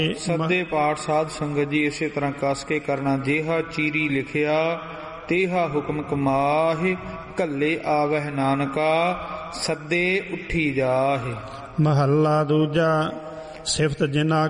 ਸੱਦੇ ਪਾਠ ਸਾਧ ਸੰਗਤ ਜੀ ਇਸੇ ਤਰ੍ਹਾਂ ਕੱਸ ਕੇ ਕਰਨਾ। ਜਿਹਾ ਚੀਰੀ ਲਿਖਿਆ ਤੇਹਾ ਹੁਕਮ ਕਮਾਹਿ, ਘੱਲੇ ਆਵਹਿ ਨਾਨਕਾ ਸੱਦੇ ਉੱਠੀ ਜਾਹਿ। ਮਹੱਲਾ ਦੂਜਾ। ਸਿਫਤ ਜਿਨਾ